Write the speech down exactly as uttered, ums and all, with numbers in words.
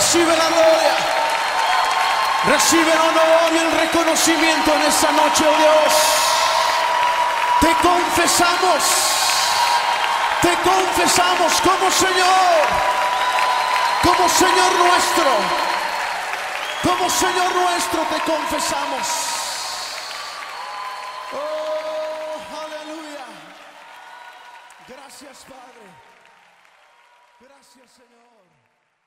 Recibe la gloria, recibe el honor y el reconocimiento en esta noche, oh Dios. Te confesamos, te confesamos como Señor, como Señor nuestro, como Señor nuestro te confesamos. Oh, aleluya. Gracias, Padre. Gracias, Señor.